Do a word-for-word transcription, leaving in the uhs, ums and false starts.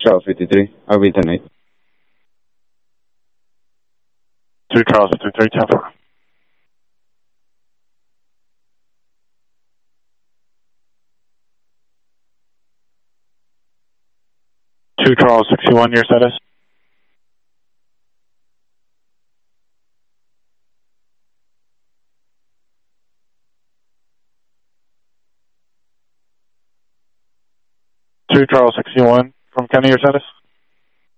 Charles fifty-three. I'll be ten eight. two Charles fifty-three, ten four. two Charles sixty-one, your status? two Charles sixty-one from Kenny, your status?